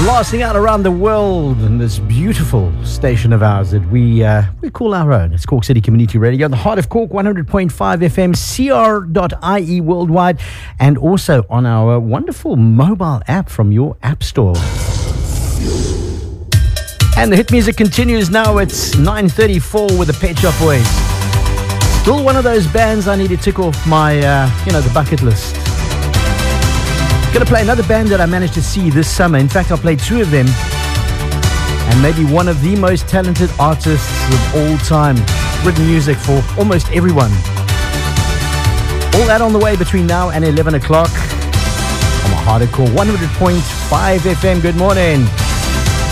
Blasting out around the world in this beautiful station of ours that we call our own. It's Cork City Community Radio, the heart of Cork, 100.5 FM, cr.ie worldwide, and also on our wonderful mobile app from your app store. And the hit music continues now. It's 9:34 with the Pet Shop Boys. Still one of those bands I need to tick off my, the bucket list. Going to play another band that I managed to see this summer. In fact, I played two of them. And maybe one of the most talented artists of all time. Written music for almost everyone. All that on the way between now and 11 o'clock. On my Heart of Cork, 100.5 FM. Good morning.